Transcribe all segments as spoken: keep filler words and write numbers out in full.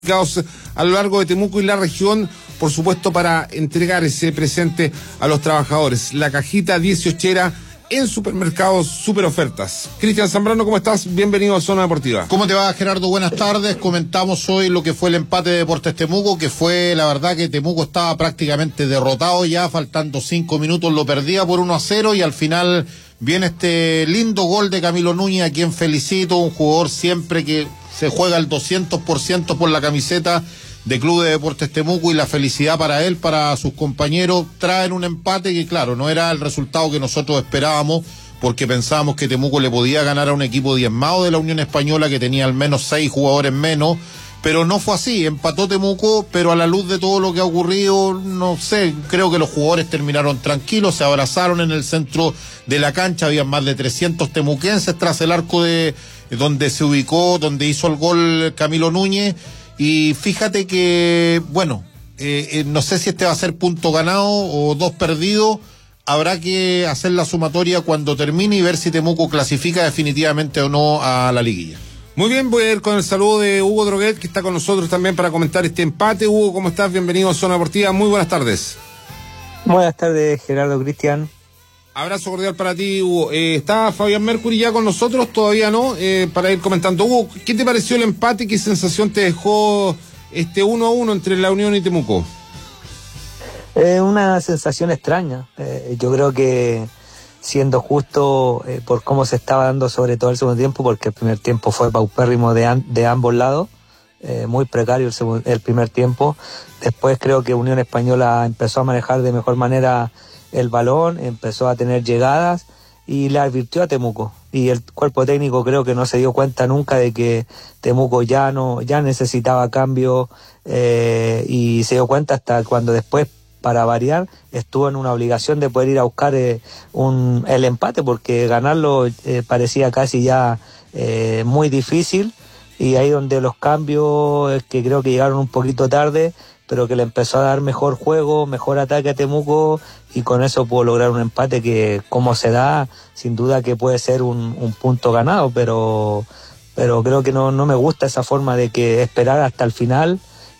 a lo largo de Temuco y la región, por supuesto, para entregar ese presente a los trabajadores. La cajita dieciochera en supermercados, super ofertas. Cristian Zambrano, ¿cómo estás? Bienvenido a Zona Deportiva. ¿Cómo te va, Gerardo? Buenas tardes. Comentamos hoy lo que fue el empate de Deportes Temuco, que fue, la verdad, que Temuco estaba prácticamente derrotado ya, faltando cinco minutos, lo perdía por uno a cero y al final viene este lindo gol de Camilo Núñez, a quien felicito, un jugador siempre que se juega el doscientos por ciento por la camiseta de Club de Deportes Temuco, y la felicidad para él, para sus compañeros. Traen un empate que, claro, no era el resultado que nosotros esperábamos, porque pensábamos que Temuco le podía ganar a un equipo diezmado de la Unión Española, que tenía al menos seis jugadores menos, pero no fue así. Empató Temuco, pero a la luz de todo lo que ha ocurrido, no sé, creo que los jugadores terminaron tranquilos, se abrazaron en el centro de la cancha, había más de trescientos temuquenses tras el arco de donde se ubicó, donde hizo el gol Camilo Núñez. Y fíjate que, bueno, eh, eh, no sé si este va a ser punto ganado o dos perdidos. Habrá que hacer la sumatoria cuando termine y ver si Temuco clasifica definitivamente o no a la liguilla. Muy bien, voy a ir con el saludo de Hugo Droguet, que está con nosotros también para comentar este empate. Hugo, ¿cómo estás? Bienvenido a Zona Deportiva. Muy buenas tardes. Buenas tardes, Gerardo, Cristian. Abrazo cordial para ti, Hugo. Eh, ¿Está Fabián Mercury ya con nosotros? Todavía no, eh, para ir comentando. Hugo, ¿qué te pareció el empate? ¿Qué sensación te dejó este uno a uno entre La Unión y Temuco? Eh, una sensación extraña. Eh, yo creo que, siendo justo eh, por cómo se estaba dando sobre todo el segundo tiempo, porque el primer tiempo fue paupérrimo de, an- de ambos lados, eh, muy precario el, seg- el primer tiempo. Después creo que Unión Española empezó a manejar de mejor manera el balón, empezó a tener llegadas y le advirtió a Temuco, y el cuerpo técnico creo que no se dio cuenta nunca de que Temuco ya no ya necesitaba cambio, eh, y se dio cuenta hasta cuando después, para variar, estuvo en una obligación de poder ir a buscar eh, un, el empate, porque ganarlo eh, parecía casi ya eh, muy difícil, y ahí donde los cambios, eh, que creo que llegaron un poquito tarde, pero que le empezó a dar mejor juego, mejor ataque a Temuco, y con eso pudo lograr un empate que, como se da, sin duda que puede ser un, un punto ganado, pero pero creo que no, no me gusta esa forma de que esperar hasta el final,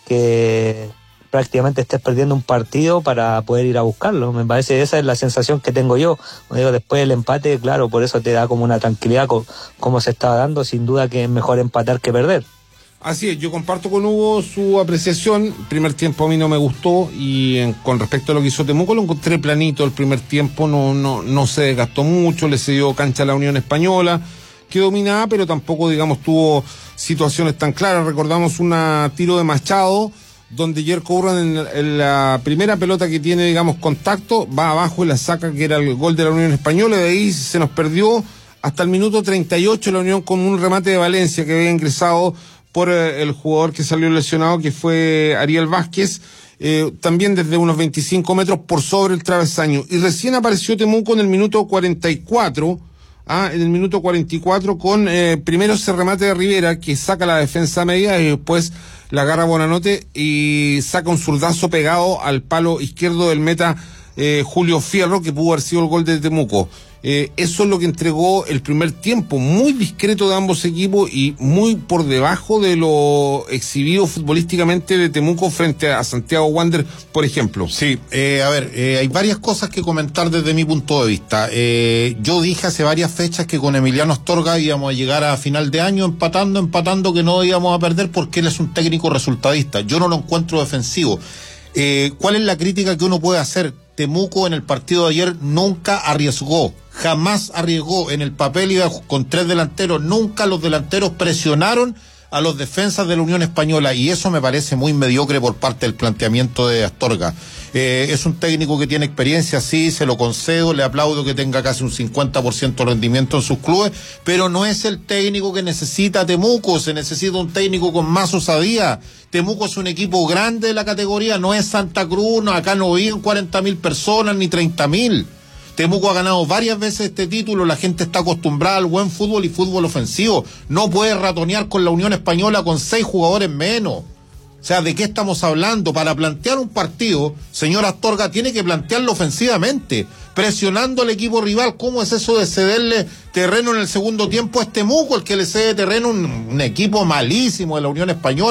que prácticamente estés perdiendo un partido para poder ir a buscarlo. Me parece que esa es la sensación que tengo yo. Como digo, después del empate, claro, por eso te da como una tranquilidad con cómo se estaba dando. Sin duda que es mejor empatar que perder. Así es, yo comparto con Hugo su apreciación. El primer tiempo a mí no me gustó, y en, con respecto a lo que hizo Temuco, lo encontré planito. El primer tiempo no, no, no se desgastó mucho, le cedió cancha a la Unión Española, que dominaba, pero tampoco, digamos, tuvo situaciones tan claras. Recordamos un tiro de Machado, donde Jerko Urran en, en la primera pelota que tiene, digamos, contacto, va abajo y la saca, que era el gol de la Unión Española, y de ahí se nos perdió hasta el minuto treinta y ocho la Unión con un remate de Valencia que había ingresado por eh, el jugador que salió lesionado, que fue Ariel Vázquez, eh, también desde unos veinticinco metros por sobre el travesaño. Y recién apareció Temuco en el minuto cuarenta y cuatro, ah, en el minuto cuarenta y cuatro, con eh, primero ese remate de Rivera, que saca la defensa media, y después la agarra Bonanote y saca un zurdazo pegado al palo izquierdo del meta eh, Julio Fierro, que pudo haber sido el gol de Temuco. Eh, eso es lo que entregó el primer tiempo, muy discreto de ambos equipos y muy por debajo de lo exhibido futbolísticamente de Temuco frente a Santiago Wander, por ejemplo. Sí, eh, a ver, eh, hay varias cosas que comentar desde mi punto de vista. Eh, yo dije hace varias fechas que con Emiliano Astorga íbamos a llegar a final de año empatando, empatando, que no íbamos a perder, porque él es un técnico resultadista. Yo no lo encuentro defensivo. Eh, ¿cuál es la crítica que uno puede hacer? Temuco en el partido de ayer nunca arriesgó, jamás arriesgó. En el papel iba con tres delanteros, nunca los delanteros presionaron a los defensas de la Unión Española, y eso me parece muy mediocre por parte del planteamiento de Astorga. Eh, es un técnico que tiene experiencia, sí, se lo concedo, le aplaudo que tenga casi un cincuenta por ciento de rendimiento en sus clubes, pero no es el técnico que necesita Temuco. Se necesita un técnico con más osadía. Temuco es un equipo grande de la categoría, no es Santa Cruz, no, acá no viven cuarenta mil personas ni treinta mil. Temuco ha ganado varias veces este título, la gente está acostumbrada al buen fútbol y fútbol ofensivo. No puede ratonear con la Unión Española con seis jugadores menos. O sea, ¿de qué estamos hablando? Para plantear un partido, señor Astorga, tiene que plantearlo ofensivamente, presionando al equipo rival. ¿Cómo es eso de cederle terreno en el segundo tiempo a Temuco, el que le cede terreno un, un equipo malísimo de la Unión Española?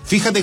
Fíjate